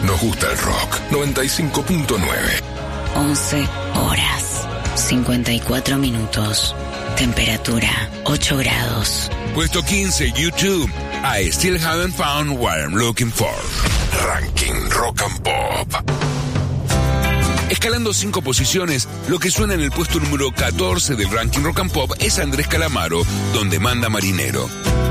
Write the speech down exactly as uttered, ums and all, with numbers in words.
Nos gusta el rock. noventa y cinco punto nueve. once horas, cincuenta y cuatro minutos. Temperatura, ocho grados. Puesto quince, YouTube. I still haven't found what I'm looking for. Ranking Rock and Pop. Escalando cinco posiciones, lo que suena en el puesto número catorce del ranking Rock and Pop es Andrés Calamaro, Donde Manda Marinero.